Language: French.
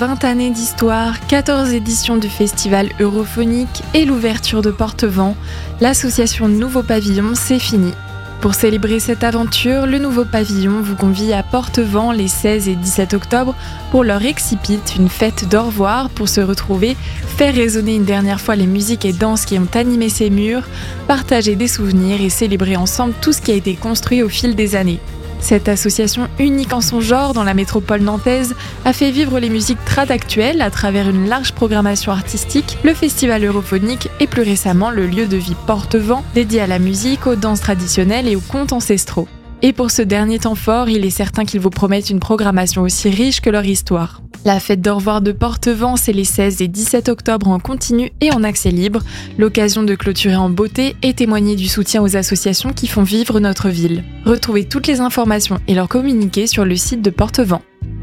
20 années d'histoire, 14 éditions du festival Europhonique et l'ouverture de Porte-Vent, l'association Nouveau Pavillon, c'est fini. Pour célébrer cette aventure, le Nouveau Pavillon vous convie à Porte-Vent les 16 et 17 octobre pour leur excipit, une fête d'au revoir pour se retrouver, faire résonner une dernière fois les musiques et danses qui ont animé ces murs, partager des souvenirs et célébrer ensemble tout ce qui a été construit au fil des années. Cette association unique en son genre dans la métropole nantaise a fait vivre les musiques trad actuelles à travers une large programmation artistique, le festival Europhonique et plus récemment le lieu de vie Porte-Vent dédié à la musique, aux danses traditionnelles et aux contes ancestraux. Et pour ce dernier temps fort, il est certain qu'ils vous promettent une programmation aussi riche que leur histoire. La fête d'au revoir de Porte-Vent, c'est les 16 et 17 octobre en continu et en accès libre, l'occasion de clôturer en beauté et témoigner du soutien aux associations qui font vivre notre ville. Retrouvez toutes les informations et leurs communiqués sur le site de Porte-Vent.